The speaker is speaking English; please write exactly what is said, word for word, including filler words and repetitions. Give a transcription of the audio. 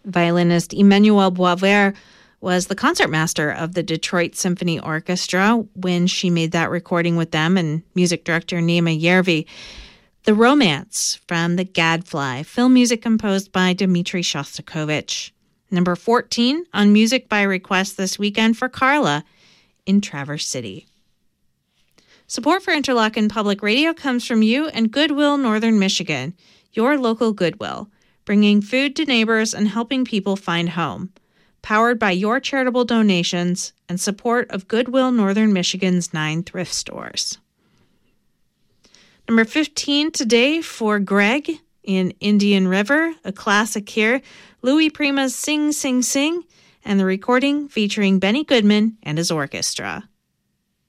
Violinist Emmanuelle Boisvert was the concertmaster of the Detroit Symphony Orchestra when she made that recording with them, and music director Naima Yervi. The Romance from The Gadfly, film music composed by Dmitri Shostakovich. Number fourteen on Music by Request this weekend for Carla in Traverse City. Support for Interlochen Public Radio comes from you and Goodwill Northern Michigan, your local Goodwill, bringing food to neighbors and helping people find home. Powered by your charitable donations and support of Goodwill Northern Michigan's nine thrift stores. Number fifteen today for Greg in Indian River, a classic here, Louis Prima's Sing, Sing, Sing, and the recording featuring Benny Goodman and his orchestra.